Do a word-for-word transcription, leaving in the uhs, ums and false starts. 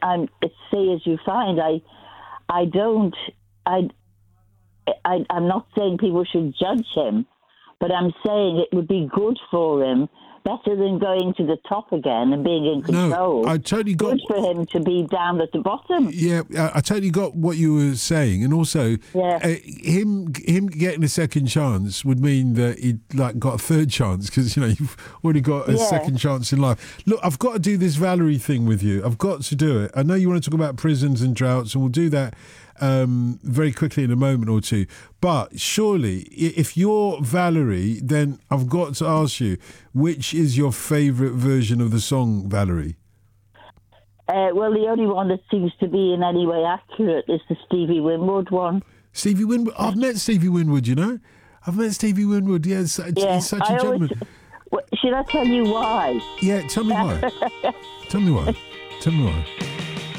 I'm say as you find. I, I don't. I, I, I'm not saying people should judge him, but I'm saying it would be good for him, better than going to the top again and being in control. No, I totally got... Good for him to be down at the bottom. Yeah, I, I totally got what you were saying, and also yeah. uh, him him getting a second chance would mean that he'd like got a third chance, because you know you've already got a yeah. second chance in life. Look, I've got to do this Valerie thing with you. I've got to do it. I know you want to talk about prisons and droughts, and we'll do that um, very quickly in a moment or two. But surely, if you're Valerie, then I've got to ask you, which is your favourite version of the song, Valerie? Uh, well, the only one that seems to be in any way accurate is the Stevie Winwood one. Stevie Winwood? I've met Stevie Winwood, you know? I've met Stevie Winwood, yeah. He's, yeah, he's such I a gentleman. Always, should I tell you why? Yeah, tell me why. tell me why. Tell me why.